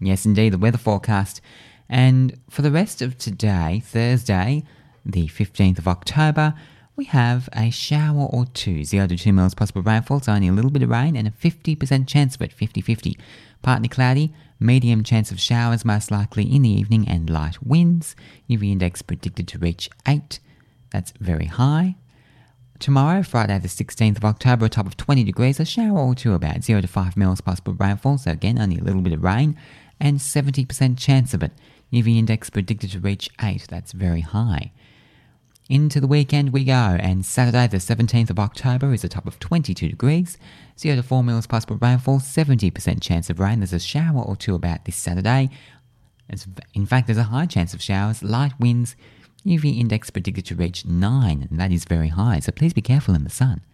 Yes, indeed, the weather forecast. And for the rest of today, Thursday, the 15th of October, we have a shower or two, 0 to 2 mils possible rainfall, so only a little bit of rain and a 50% chance of it, 50-50. Partly cloudy, medium chance of showers most likely in the evening and light winds. UV index predicted to reach 8. That's very high. Tomorrow, Friday the 16th of October, a top of 20 degrees, a shower or two, about 0 to 5 mils possible rainfall, so again only a little bit of rain and 70% chance of it. UV index predicted to reach 8. That's very high. Into the weekend we go, and Saturday the 17th of October is a top of 22 degrees, 0 to 4 mils possible rainfall, 70% chance of rain. There's a shower or two about this Saturday. In fact, there's a high chance of showers, light winds, UV index predicted to reach 9, and that is very high, so please be careful in the sun.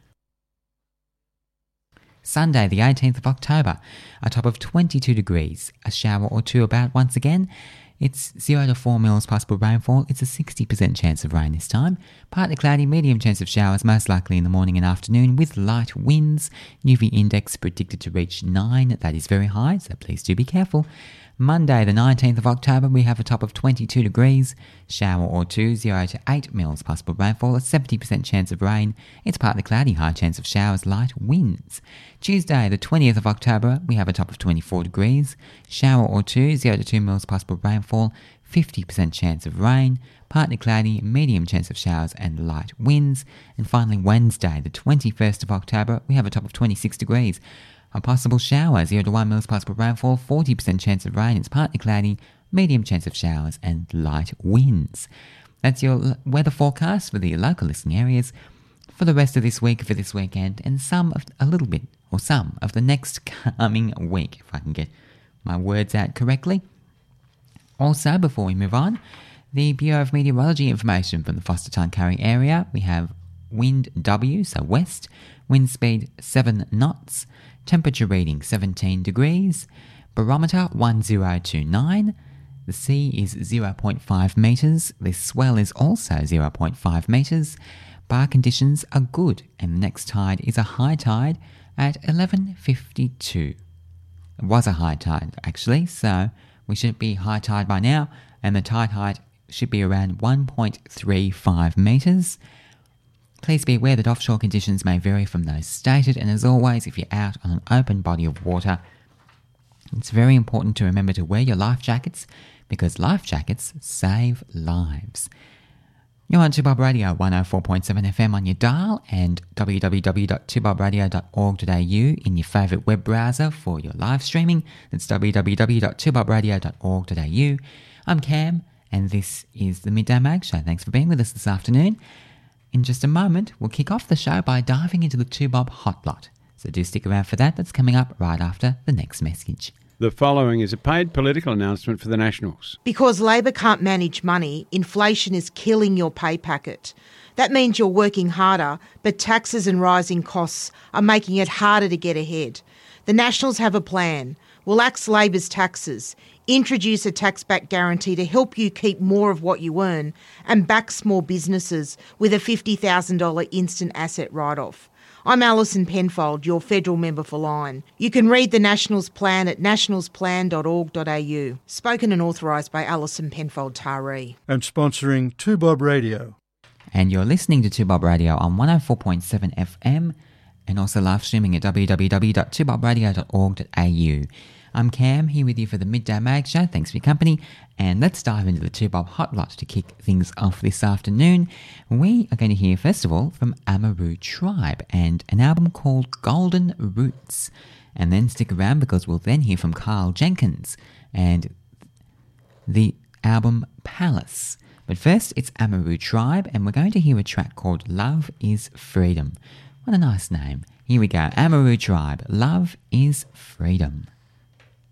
Sunday the 18th of October, a top of 22 degrees, a shower or two about once again. It's 0 to 4 mils possible rainfall. It's a 60% chance of rain this time. Partly cloudy, medium chance of showers, most likely in the morning and afternoon with light winds. UV index predicted to reach 9. That is very high, so please do be careful. Monday, the 19th of October, we have a top of 22 degrees, shower or two, 0 to 8 mils possible rainfall, a 70% chance of rain. It's partly cloudy, high chance of showers, light winds. Tuesday, the 20th of October, we have a top of 24 degrees, shower or two, 0 to 2 mils possible rainfall, 50% chance of rain, partly cloudy, medium chance of showers and light winds. And finally, Wednesday, the 21st of October, we have a top of 26 degrees. A possible shower, 0 to 1 mils possible rainfall, 40% chance of rain. It's partly cloudy, medium chance of showers and light winds. That's your weather forecast for the local listening areas for the rest of this week, for this weekend, and some of the next coming week, if I can get my words out correctly. Also, before we move on, the Bureau of Meteorology information from the Forster-Tuncurry area. We have wind W, so west, wind speed 7 knots, temperature reading 17 degrees, barometer 1029, the sea is 0.5 metres, the swell is also 0.5 metres, bar conditions are good, and the next tide is a high tide at 11:52. It was a high tide actually, so we should be high tide by now, and the tide height should be around 1.35 metres. Please be aware that offshore conditions may vary from those stated, and as always, if you're out on an open body of water, it's very important to remember to wear your life jackets, because life jackets save lives. You're on 2Bob Radio 104.7 FM on your dial and www.2bobradio.org.au in your favourite web browser for your live streaming. That's www.2bobradio.org.au. I'm Cam, and this is the Midday Mag Show. Thanks for being with us this afternoon. In just a moment, we'll kick off the show by diving into the 2Bob Hot Lot. So do stick around for that. That's coming up right after the next message. The following is a paid political announcement for the Nationals. Because Labor can't manage money, inflation is killing your pay packet. That means you're working harder, but taxes and rising costs are making it harder to get ahead. The Nationals have a plan. We'll axe Labor's taxes, introduce a tax-back guarantee to help you keep more of what you earn, and back small businesses with a $50,000 instant asset write-off. I'm Alison Penfold, your federal member for Lyne. You can read the Nationals Plan at nationalsplan.org.au. Spoken and authorised by Alison Penfold Taree. And sponsoring 2Bob Radio. And you're listening to 2Bob Radio on 104.7 FM and also live streaming at www.2bobradio.org.au. I'm Cam, here with you for the Midday Mag Show. Thanks for your company. And let's dive into the 2Bob Hot Lot to kick things off this afternoon. We are going to hear, first of all, from Amaroo Tribe and an album called Golden Roots. And then stick around because we'll then hear from Carl Jenkins and the album Palace. But first, it's Amaroo Tribe, and we're going to hear a track called Love is Freedom. What a nice name. Here we go. Amaroo Tribe, Love is Freedom.